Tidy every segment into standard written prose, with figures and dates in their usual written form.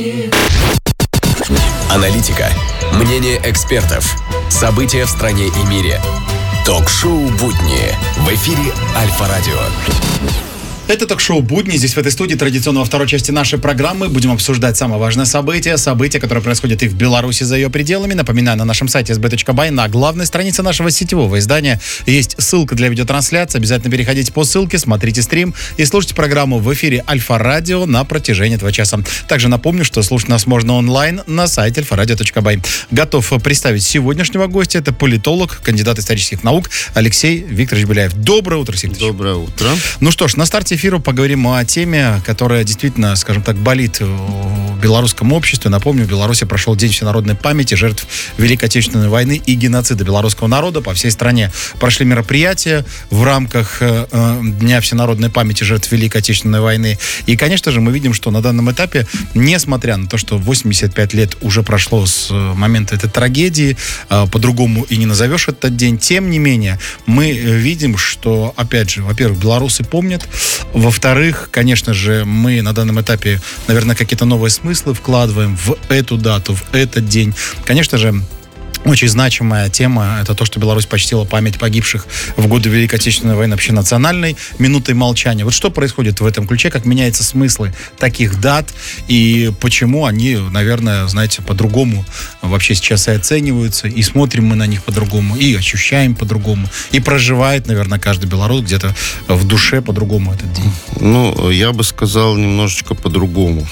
Аналитика, мнение экспертов, события в стране и мире. Ток-шоу «Будни» в эфире Альфа-радио. Это ток-шоу «Будни». Здесь, в этой студии, традиционно во второй части нашей программы будем обсуждать самое важное событие, которое происходит и в Беларуси за ее пределами. Напоминаю, на нашем сайте sb.by, на главной странице нашего сетевого издания есть ссылка для видеотрансляции. Обязательно переходите по ссылке, смотрите стрим и слушайте программу в эфире Альфа-радио на протяжении этого часа. Также напомню, что слушать нас можно онлайн на сайте alfaradio.by. Готов представить сегодняшнего гостя. Это политолог, кандидат исторических наук Алексей Викторович Беляев. Доброе утро, Алексей Викторович. Доброе утро. Ну что ж, на старте эфира поговорим о теме, которая действительно, скажем так, болит в белорусском обществе. Напомню, в Беларуси прошел День всенародной памяти жертв Великой Отечественной войны и геноцида белорусского народа. По всей стране прошли мероприятия в рамках Дня всенародной памяти жертв Великой Отечественной войны. И, конечно же, мы видим, что на данном этапе, несмотря на то, что 85 лет уже прошло с момента этой трагедии, по-другому и не назовешь этот день, тем не менее, мы видим, что, опять же, во-первых, белорусы помнят. Во-вторых, конечно же, мы на данном этапе, наверное, какие-то новые смыслы вкладываем в эту дату, в этот день. Конечно же, очень значимая тема – это то, что Беларусь почтила память погибших в годы Великой Отечественной войны общенациональной минутой молчания. Вот что происходит в этом ключе, как меняются смыслы таких дат и почему они, наверное, знаете, по-другому вообще сейчас и оцениваются, и смотрим мы на них по-другому, и ощущаем по-другому, и проживает, наверное, каждый белорус где-то в душе по-другому этот день. Ну, я бы сказал немножечко по-другому.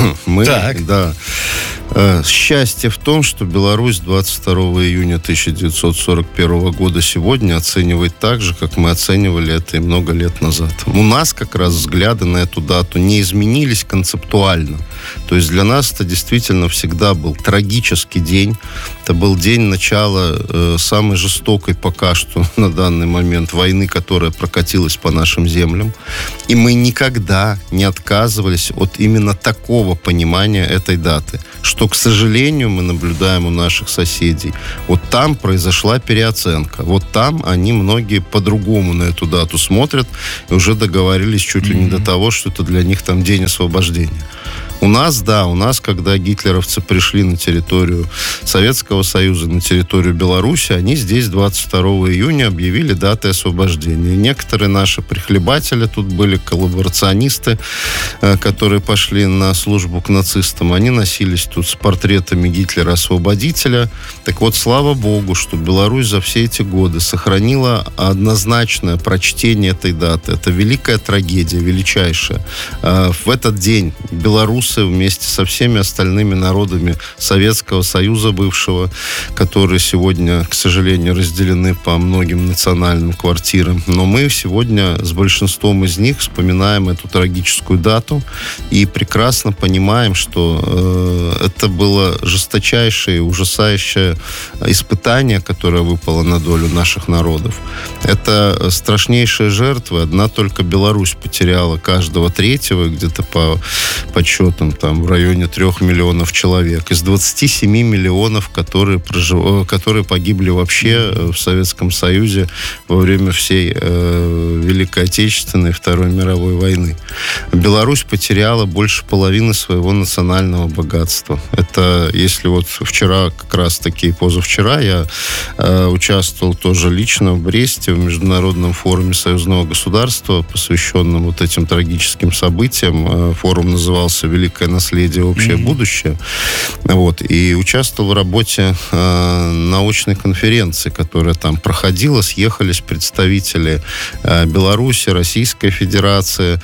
Счастье в том, что Беларусь 22 июня 1941 года сегодня оценивает так же, как мы оценивали это и много лет назад. У нас как раз взгляды на эту дату не изменились концептуально. То есть для нас это действительно всегда был трагический день. Это был день начала самой жестокой пока что на данный момент войны, которая прокатилась по нашим землям. И мы никогда не отказывались от именно такого понимания этой даты. Что, к сожалению, мы наблюдаем у наших соседей. Вот там произошла переоценка. Вот там они многие по-другому на эту дату смотрят и уже договорились чуть ли не до того, что это для них там день освобождения. У нас, когда гитлеровцы пришли на территорию Советского Союза, на территорию Беларуси, они здесь 22 июня объявили датой освобождения. Некоторые наши прихлебатели, тут были коллаборационисты, которые пошли на службу к нацистам, они носились тут с портретами Гитлера-освободителя. Так вот, слава богу, что Беларусь за все эти годы сохранила однозначное прочтение этой даты. Это великая трагедия, величайшая. В этот день белорусы вместе со всеми остальными народами Советского Союза бывшего, которые сегодня, к сожалению, разделены по многим национальным квартирам. Но мы сегодня с большинством из них вспоминаем эту трагическую дату и прекрасно понимаем, что это было жесточайшее, ужасающее испытание, которое выпало на долю наших народов. Это страшнейшие жертвы. Одна только Беларусь потеряла каждого третьего, где-то по подсчетам там в районе 3 миллионов человек. Из 27 миллионов, которые погибли вообще в Советском Союзе во время всей Великой Отечественной и Второй мировой войны. Беларусь потеряла больше половины своего национального богатства. Это, если вот вчера, как раз таки позавчера, я участвовал тоже лично в Бресте в международном форуме союзного государства, посвященном вот этим трагическим событиям. Форум назывался «Великое наследие. Общее будущее». Вот. И участвовал в работе научной конференции, которая там проходила. Съехались представители Беларуси, Российской Федерации,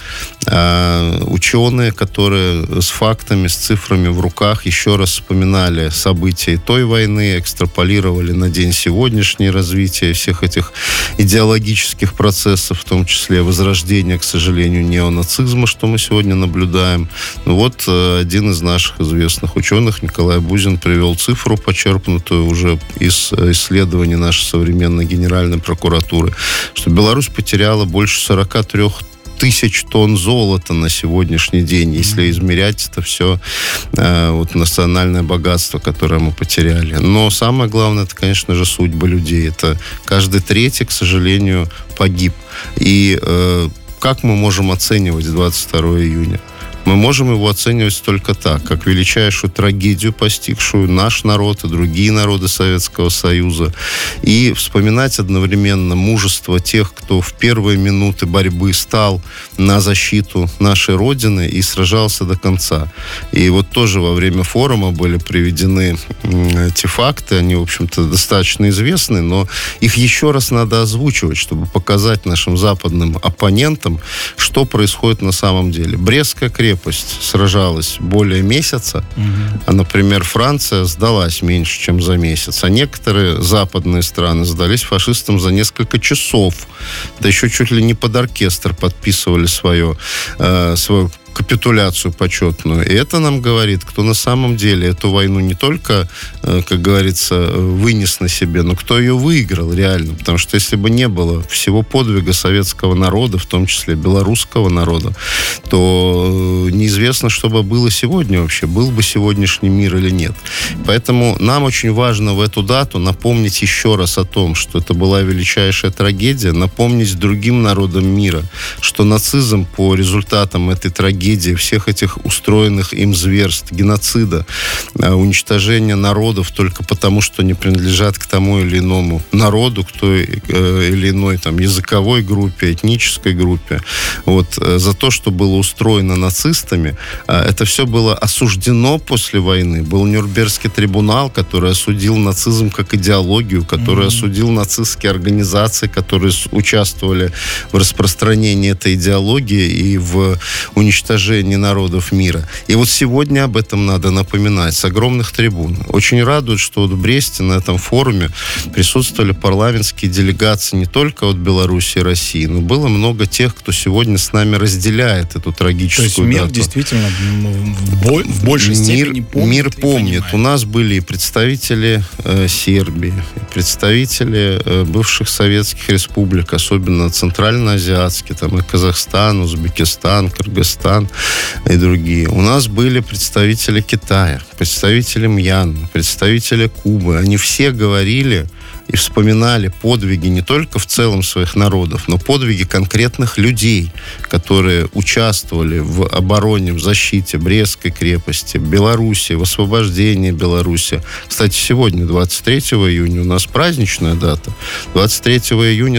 ученые, которые с фактами, с цифрами в руках еще раз вспоминали события той войны, экстраполировали на день сегодняшний развитие всех этих идеологических процессов, в том числе возрождения, к сожалению, неонацизма, что мы сегодня наблюдаем. Ну вот один из наших известных ученых, Николай Бузин, привел цифру, почерпнутую уже из исследований нашей современной Генеральной прокуратуры, что Беларусь потеряла больше 43 тысяч тонн золота на сегодняшний день, если измерять это все вот национальное богатство, которое мы потеряли. Но самое главное, это, конечно же, судьбы людей. Это каждый третий, к сожалению, погиб. И как мы можем оценивать 22 июня? Мы можем его оценивать только так, как величайшую трагедию, постигшую наш народ и другие народы Советского Союза, и вспоминать одновременно мужество тех, кто в первые минуты борьбы стал на защиту нашей Родины и сражался до конца. И вот тоже во время форума были приведены эти факты, они, в общем-то, достаточно известны, но их еще раз надо озвучивать, чтобы показать нашим западным оппонентам, что происходит на самом деле. Брестская крепость сражалась более месяца, а, например, Франция сдалась меньше, чем за месяц, а некоторые западные страны сдались фашистам за несколько часов, да еще чуть ли не под оркестр подписывали свою капитуляцию почетную. И это нам говорит, кто на самом деле эту войну не только, как говорится, вынес на себе, но кто ее выиграл реально. Потому что если бы не было всего подвига советского народа, в том числе белорусского народа, то неизвестно, что бы было сегодня вообще. Был бы сегодняшний мир или нет. Поэтому нам очень важно в эту дату напомнить еще раз о том, что это была величайшая трагедия, напомнить другим народам мира, что нацизм по результатам этой трагедии, всех этих устроенных им зверств, геноцида, уничтожения народов только потому, что не принадлежат к тому или иному народу, к той или иной там, языковой группе, этнической группе. Вот, за то, что было устроено нацистами, это все было осуждено после войны. Был Нюрнбергский трибунал, который осудил нацизм как идеологию, который осудил нацистские организации, которые участвовали в распространении этой идеологии и в уничтожении народов мира. И вот сегодня об этом надо напоминать с огромных трибун. Очень радует, что вот в Бресте на этом форуме присутствовали парламентские делегации не только от Беларуси и России, но было много тех, кто сегодня с нами разделяет эту трагическую дату. То есть мир действительно в большей степени помнит. Мир помнит. У нас были и представители Сербии, и представители бывших советских республик, особенно центральноазиатские, там и Казахстан, Узбекистан, Кыргызстан и другие. У нас были представители Китая, представители Мьянмы, представители Кубы. Они все говорили и вспоминали подвиги не только в целом своих народов, но подвиги конкретных людей, которые участвовали в обороне, в защите Брестской крепости, Белоруссии, в освобождении Беларуси. Кстати, сегодня, 23 июня, у нас праздничная дата. 23 июня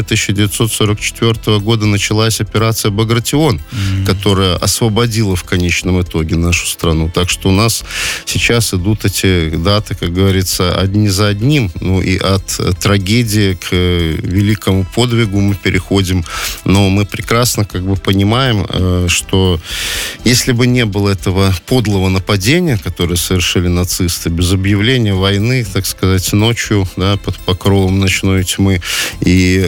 1944 года началась операция «Багратион», которая освободила в конечном итоге нашу страну. Так что у нас сейчас идут эти даты, как говорится, одни за одним. Ну и от трагедии к великому подвигу мы переходим. Но мы прекрасно как бы понимаем, что если бы не было этого подлого нападения, которое совершили нацисты, без объявления войны, так сказать, ночью, да, под покровом ночной тьмы, и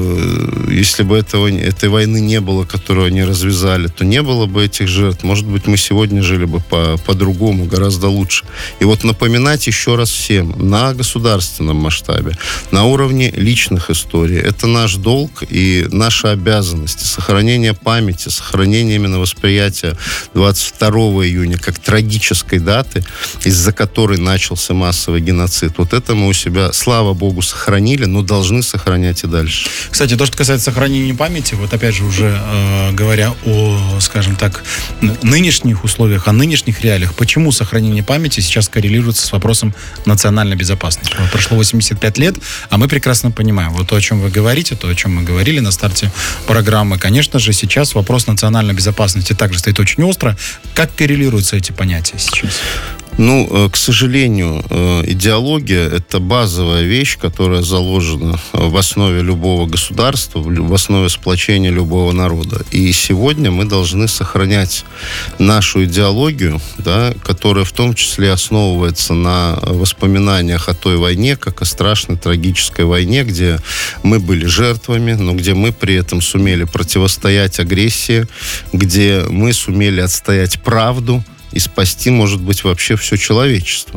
если бы этой войны не было, которую они развязали, то не было бы этих жертв. Может быть, мы сегодня жили бы по-другому, гораздо лучше. И вот напоминать еще раз всем на государственном масштабе, на уровне личных историй. Это наш долг и наша обязанность. Сохранение памяти, сохранение именно восприятия 22 июня как трагической даты, из-за которой начался массовый геноцид. Вот это мы у себя, слава богу, сохранили, но должны сохранять и дальше. Кстати, то, что касается сохранения памяти, вот опять же уже говоря о, скажем так, нынешних условиях, о нынешних реалиях, почему сохранение памяти сейчас коррелируется с вопросом национальной безопасности? Вот прошло 85 лет, а мы прекрасно понимаем, вот то, о чем вы говорите, то, о чем мы говорили на старте программы, конечно же, сейчас вопрос национальной безопасности также стоит очень остро. Как коррелируются эти понятия сейчас? Ну, к сожалению, идеология – это базовая вещь, которая заложена в основе любого государства, в основе сплочения любого народа. И сегодня мы должны сохранять нашу идеологию, да, которая в том числе основывается на воспоминаниях о той войне, как о страшной трагической войне, где мы были жертвами, но где мы при этом сумели противостоять агрессии, где мы сумели отстоять правду и спасти, может быть, вообще все человечество.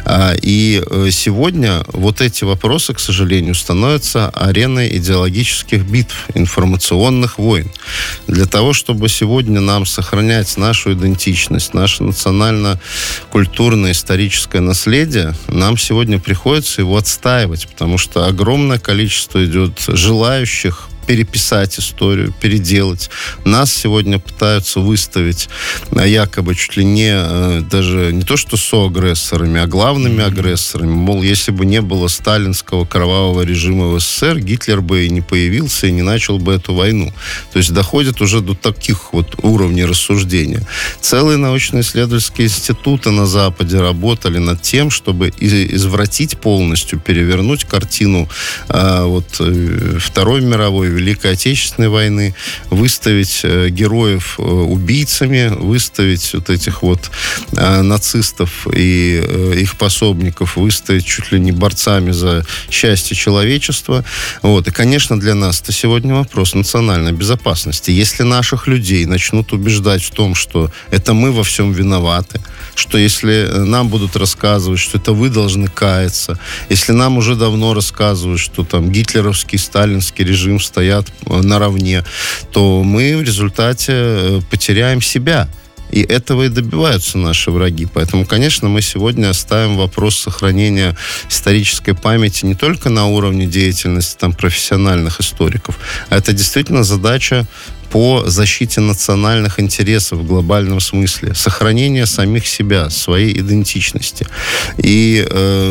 И сегодня вот эти вопросы, к сожалению, становятся ареной идеологических битв, информационных войн. Для того, чтобы сегодня нам сохранять нашу идентичность, наше национально-культурное историческое наследие, нам сегодня приходится его отстаивать, потому что огромное количество идет желающих переписать историю, переделать. Нас сегодня пытаются выставить якобы чуть ли не даже не то что соагрессорами, а главными агрессорами. Мол, если бы не было сталинского кровавого режима в СССР, Гитлер бы и не появился, и не начал бы эту войну. То есть доходит уже до таких вот уровней рассуждения. Целые научно-исследовательские институты на Западе работали над тем, чтобы извратить полностью, перевернуть картину Второй мировой, Великой Отечественной войны, выставить героев убийцами, выставить вот этих вот нацистов и их пособников, выставить чуть ли не борцами за счастье человечества. Вот. И, конечно, для нас это сегодня вопрос национальной безопасности. Если наших людей начнут убеждать в том, что это мы во всем виноваты, что если нам будут рассказывать, что это вы должны каяться, если нам уже давно рассказывают, что там гитлеровский, сталинский режим стоят наравне, то мы в результате потеряем себя. И этого и добиваются наши враги. Поэтому, конечно, мы сегодня оставим вопрос сохранения исторической памяти не только на уровне деятельности там, профессиональных историков, а это действительно задача по защите национальных интересов в глобальном смысле, сохранение самих себя, своей идентичности. И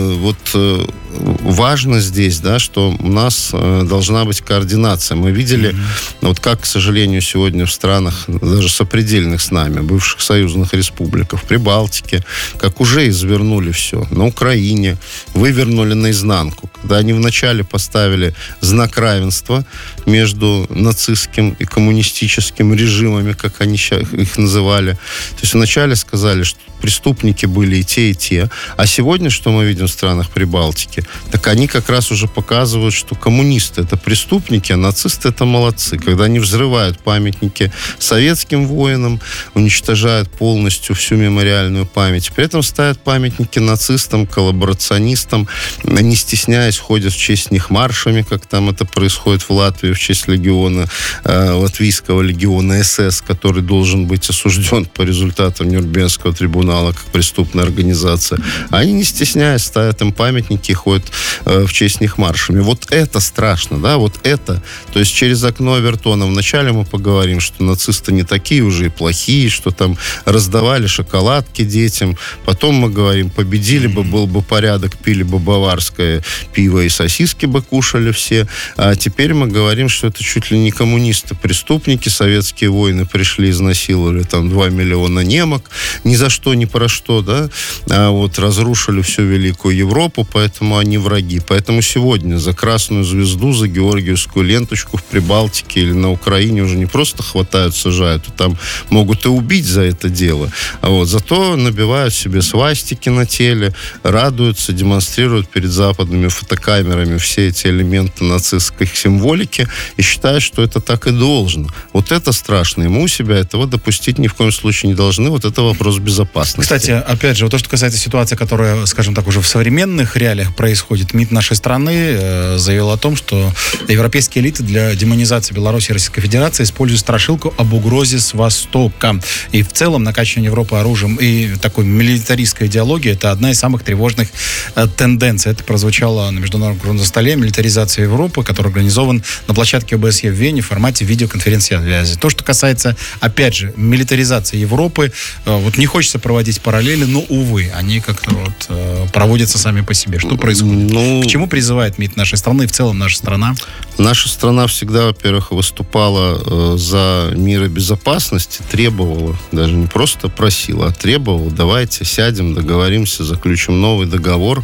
важно здесь, да, что у нас должна быть координация. Мы видели, вот как, к сожалению, сегодня в странах, даже сопредельных с нами, бывших союзных республиках, в Прибалтике, как уже извернули все. На Украине вывернули наизнанку. Когда они вначале поставили знак равенства между нацистским и коммунистическим режимами, как они их называли. То есть вначале сказали, что преступники были и те, а сегодня, что мы видим в странах Прибалтики, так они как раз уже показывают, что коммунисты — это преступники, а нацисты — это молодцы. Когда они взрывают памятники советским воинам, уничтожают полностью всю мемориальную память, при этом ставят памятники нацистам, коллаборационистам, не стесняясь, ходят в честь них маршами, как там это происходит в Латвии, в честь легиона, латвийского легиона СС, который должен быть осужден по результатам Нюрнбергского трибунала как преступная организация. Они, не стесняясь, ставят им памятники и ходят в честь них маршами. Вот это страшно, да, вот это. То есть через окно Авертона вначале мы поговорим, что нацисты не такие уже и плохие, что там раздавали шоколадки детям. Потом мы говорим, победили бы, был бы порядок, пили бы баварское пиво и сосиски бы кушали все. А теперь мы говорим, что это чуть ли не коммунисты, преступники, советские воины пришли, изнасиловали там 2 миллиона немок, ни за что, ни про что, да, а вот разрушили всю Великую Европу, поэтому они враги. Поэтому сегодня за красную звезду, за георгиевскую ленточку в Прибалтике или на Украине уже не просто хватают, сажают, а там могут и убить за это дело. А вот зато набивают себе свастики на теле, радуются, демонстрируют перед западными фотокамерами все эти элементы нацистской символики и считают, что это так и должно. Вот это страшно. И мы у себя этого допустить ни в коем случае не должны. Вот это вопрос безопасности. Кстати, опять же, вот то, что касается ситуации, которая, скажем так, уже в современных реалиях происходит, МИД нашей страны заявил о том, что европейские элиты для демонизации Беларуси и Российской Федерации используют страшилку об угрозе с Востока. И в целом накачивание Европы оружием и такой милитаристской идеологией — это одна из самых тревожных тенденций. Это прозвучало на международном круглом столе «Милитаризация Европы», который организован на площадке ОБСЕ в Вене в формате видеоконференц-связи. То, что касается, опять же, милитаризации Европы, вот не хочется проводить параллели, но, увы, они как-то вот проводятся сами по себе. Что происходит? К чему призывает МИД нашей страны и в целом наша страна? Наша страна всегда, во-первых, выступала за мир и безопасность, требовала, даже не просто просила, а требовала: давайте сядем, договоримся, заключим новый договор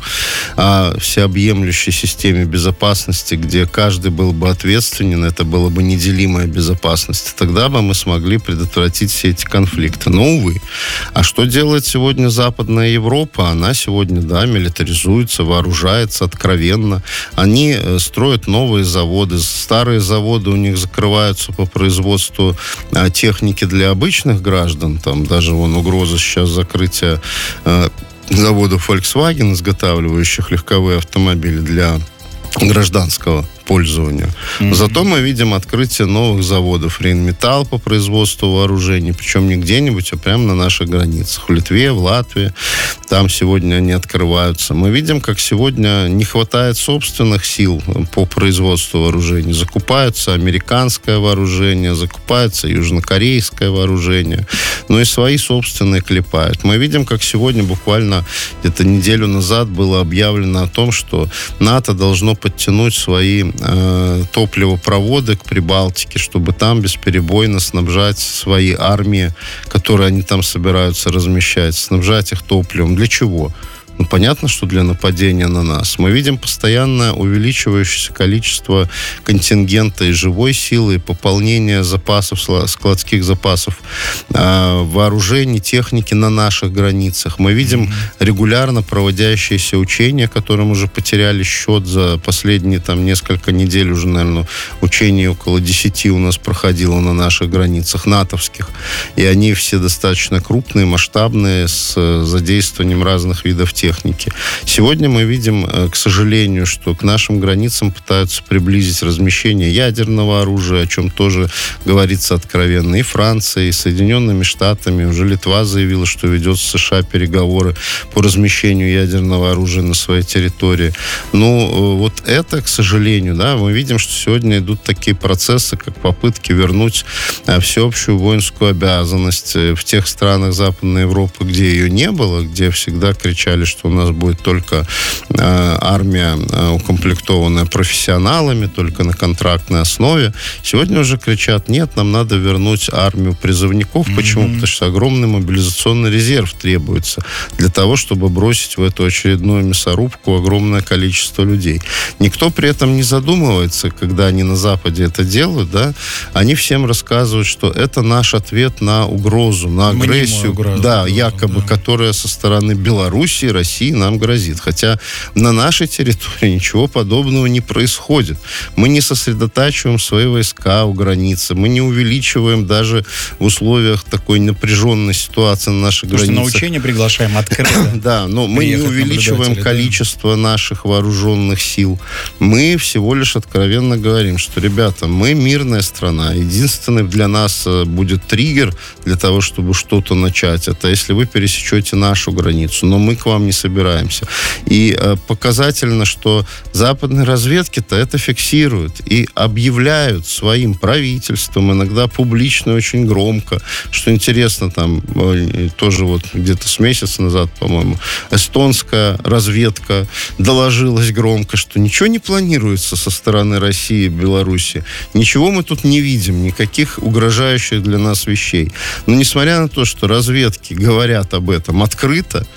о всеобъемлющей системе безопасности, где каждый был бы ответственен, это была бы неделимая безопасность. Тогда бы мы смогли предотвратить все эти конфликты. Но, увы. А что делает сегодня Западная Европа? Она сегодня, да, милитаризуется, вооружается откровенно. Они строят новые заводы. Старые заводы у них закрываются по производству техники для обычных граждан. Там даже угроза сейчас закрытия заводов Volkswagen, изготавливающих легковые автомобили для гражданского пользованию. Зато мы видим открытие новых заводов Рейнметалл по производству вооружений, причем не где-нибудь, а прямо на наших границах. В Литве, в Латвии. Там сегодня они открываются. Мы видим, как сегодня не хватает собственных сил по производству вооружений. Закупаются американское вооружение, закупается южнокорейское вооружение, но и свои собственные клепают. Мы видим, как сегодня буквально где-то неделю назад было объявлено о том, что НАТО должно подтянуть свои топливопроводы к Прибалтике, чтобы там бесперебойно снабжать свои армии, которые они там собираются размещать, снабжать их топливом. Для чего? Ну, понятно, что для нападения на нас. Мы видим постоянно увеличивающееся количество контингента и живой силы, и пополнение запасов, складских запасов вооружений, техники на наших границах. Мы видим регулярно проводящиеся учения, которым уже потеряли счет за последние несколько недель. Уже, наверное, учений около 10 у нас проходило на наших границах, натовских. И они все достаточно крупные, масштабные, с задействованием разных видов техники. Сегодня мы видим, к сожалению, что к нашим границам пытаются приблизить размещение ядерного оружия, о чем тоже говорится откровенно. И Франция, и Соединенными Штатами. Уже Литва заявила, что ведет с США переговоры по размещению ядерного оружия на своей территории. Ну, вот это, к сожалению, да, мы видим, что сегодня идут такие процессы, как попытки вернуть всеобщую воинскую обязанность в тех странах Западной Европы, где ее не было, где всегда кричали, что у нас будет только армия, укомплектованная профессионалами, только на контрактной основе. Сегодня уже кричат: нет, нам надо вернуть армию призывников. Почему? Потому что огромный мобилизационный резерв требуется для того, чтобы бросить в эту очередную мясорубку огромное количество людей. Никто при этом не задумывается, когда они на Западе это делают, да, они всем рассказывают, что это наш ответ на угрозу, на агрессию, якобы, которая со стороны Белоруссии, России нам грозит. Хотя на нашей территории ничего подобного не происходит. Мы не сосредотачиваем свои войска у границы, мы не увеличиваем даже в условиях такой напряженной ситуации на наших границах. На учения приглашаем открыто. Да, но мы не увеличиваем количество наших вооруженных сил. Мы всего лишь откровенно говорим, что, ребята, мы мирная страна. Единственный для нас будет триггер для того, чтобы что-то начать. Это если вы пересечете нашу границу. Но мы к вам не собираемся. И показательно, что западные разведки-то это фиксируют и объявляют своим правительством, иногда публично очень громко, что интересно, там тоже вот где-то с месяца назад, по-моему, эстонская разведка доложилась громко, что ничего не планируется со стороны России и Беларуси. Ничего мы тут не видим, никаких угрожающих для нас вещей. Но несмотря на то, что разведки говорят об этом открыто,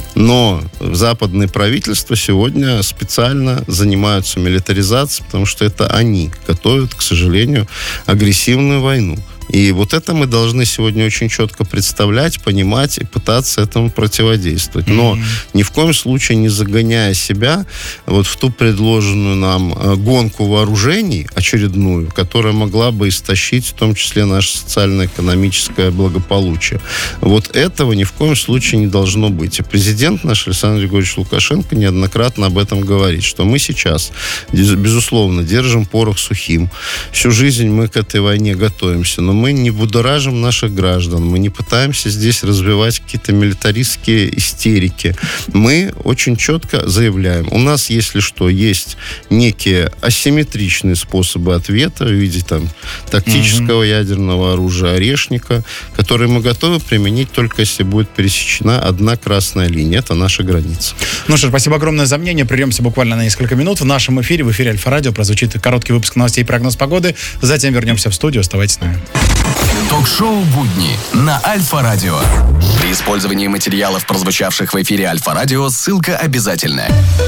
но западные правительства сегодня специально занимаются милитаризацией, потому что это они готовят, к сожалению, агрессивную войну. И вот это мы должны сегодня очень четко представлять, понимать и пытаться этому противодействовать. Но ни в коем случае не загоняя себя вот в ту предложенную нам гонку вооружений очередную, которая могла бы истощить в том числе наше социально-экономическое благополучие. Вот этого ни в коем случае не должно быть. И президент наш Александр Григорьевич Лукашенко неоднократно об этом говорит, что мы сейчас, безусловно, держим порох сухим. Всю жизнь мы к этой войне готовимся, но мы не будоражим наших граждан, мы не пытаемся здесь развивать какие-то милитаристские истерики. Мы очень четко заявляем, у нас, если что, есть некие асимметричные способы ответа в виде тактического ядерного оружия «Орешника», которые мы готовы применить только если будет пересечена одна красная линия. Это наша граница. Ну что ж, спасибо огромное за мнение. Прервемся буквально на несколько минут. В нашем эфире, в эфире Альфа-радио, прозвучит короткий выпуск новостей и прогноз погоды. Затем вернемся в студию. Оставайтесь с нами. Ток-шоу «Будни» на Альфа-радио. При использовании материалов, прозвучавших в эфире Альфа-радио, ссылка обязательная.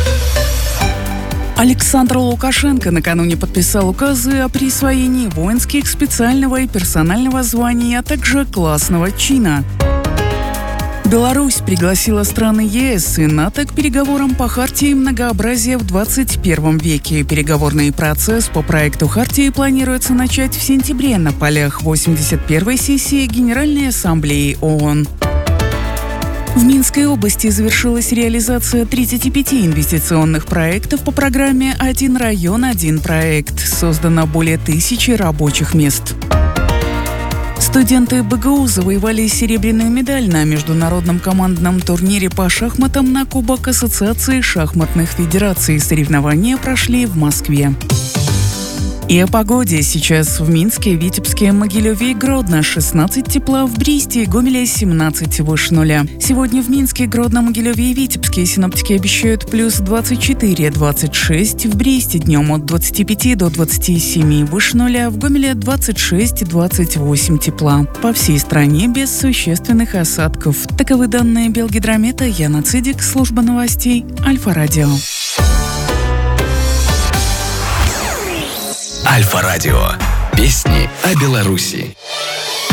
Александр Лукашенко накануне подписал указы о присвоении воинских, специального и персонального звания, а также классного чина. Беларусь пригласила страны ЕС и НАТО к переговорам по Хартии многообразия в 21 веке. Переговорный процесс по проекту Хартии планируется начать в сентябре на полях 81-й сессии Генеральной Ассамблеи ООН. В Минской области завершилась реализация 35 инвестиционных проектов по программе «Один район, один проект». Создано более 1000 рабочих мест. Студенты БГУ завоевали серебряную медаль на международном командном турнире по шахматам на Кубок Ассоциации шахматных федераций. Соревнования прошли в Москве. И о погоде. Сейчас в Минске, Витебске, Могилеве и Гродно 16 тепла, в Бристе и Гомеле 17 выше нуля. Сегодня в Минске, Гродно, Могилеве и Витебске синоптики обещают плюс 24-26, в Бристе днем от 25 до 27 выше нуля, в Гомеле 26-28 тепла. По всей стране без существенных осадков. Таковы данные Белгидромета. Яна Цидик, служба новостей Альфа-Радио. Альфа-Радио. Песни о Беларуси.